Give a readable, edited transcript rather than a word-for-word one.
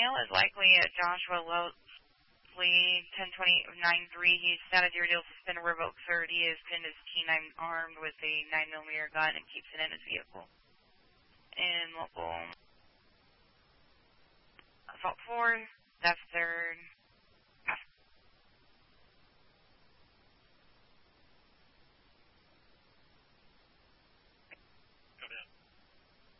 male is likely Joshua Lotley, 10/20/93. He's out of deer deal, suspended, revoked third. He is pinned his T9 armed with a 9mm gun and keeps it in his vehicle. And local assault 4, that's third.